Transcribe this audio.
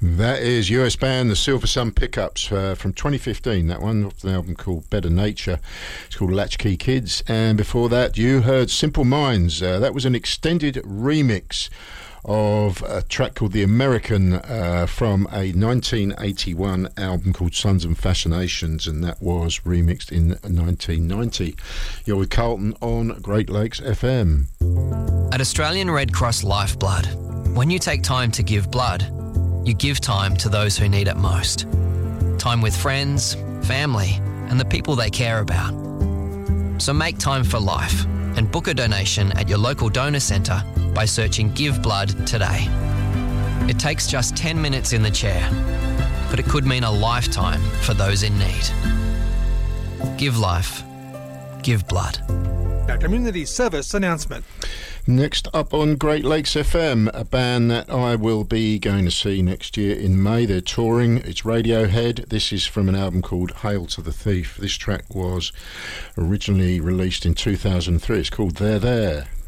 That is US band, the Silver Sun Pickups, from 2015, that one, off the album called Better Nature. It's called Latchkey Kids. And before that, you heard Simple Minds. That was an extended remix of a track called The American from a 1981 album called Sons and Fascinations, and that was remixed in 1990. You're with Carlton on Great Lakes FM. At Australian Red Cross Lifeblood, when you take time to give blood, you give time to those who need it most. Time with friends, family, and the people they care about. So make time for life and book a donation at your local donor centre by searching Give Blood today. It takes just 10 minutes in the chair, but it could mean a lifetime for those in need. Give life. Give blood. A community service announcement. Next up on Great Lakes FM, a band that I will be going to see next year in May. They're touring. It's Radiohead. This is from an album called Hail to the Thief. This track was originally released in 2003. It's called They're There.